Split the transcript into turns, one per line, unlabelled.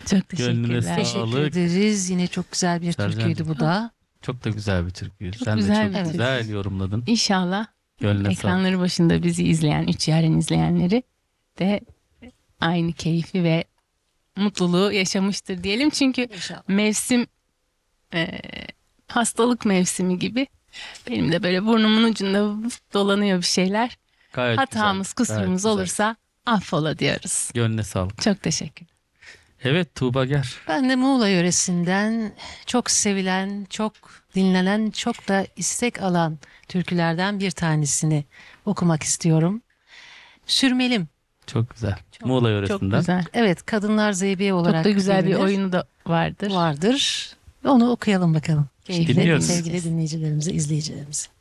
Çok
Gönlüne
teşekkürler.
sağlık.
Teşekkür ederiz. Yine çok güzel bir
Sercan.
türküydü bu da.
Çok da güzel bir türkü.
Çok
Sen de
güzel
çok
bir
türkü.
güzel yorumladın.
İnşallah
Gönlüne sağlık.
ekranları başında bizi izleyen, Üç Yaren izleyenleri de aynı keyfi ve mutluluğu yaşamıştır diyelim. Çünkü
İnşallah.
mevsim hastalık mevsimi gibi benim de böyle burnumun ucunda dolanıyor bir şeyler.
Gayet
Hatamız,
güzel. Gayet
kusurumuz
güzel.
olursa affola diyoruz.
Gönlüne sağlık.
Çok teşekkür.
Evet Tuğba Ger.
Ben de Muğla yöresinden çok sevilen, çok dinlenen, çok da istek alan türkülerden bir tanesini okumak istiyorum. Sürmelim.
Çok güzel. Muğla
Çok
yöresinden.
güzel.
Evet, kadınlar zeybeği olarak
Çok da güzel bir
bilinir.
oyunu da vardır.
Vardır. Onu okuyalım bakalım. Keyifle
Dinliyoruz.
sevgili dinleyicilerimize, izleyicilerimize.